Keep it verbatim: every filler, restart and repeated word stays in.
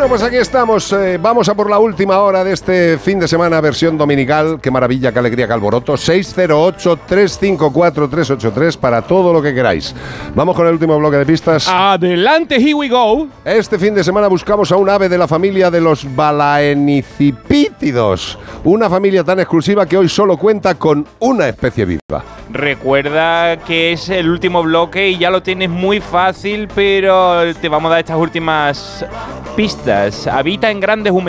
pues aquí estamos. Eh, vamos a por la última hora de este fin de semana, versión dominical. Qué maravilla, qué alegría, qué alboroto. seis cero ocho, tres cinco cuatro, tres ocho tres para todo lo que queráis. Vamos con el último bloque de pistas. Adelante, here we go. Este fin de semana buscamos a un ave de la familia de los balaenicipítidos. Una familia tan exclusiva que hoy solo cuenta con una especie viva. Recuerda que es el último bloque y ya lo tienes muy fácil, pero te vamos a dar estas últimas pistas. Habita en grandes humedales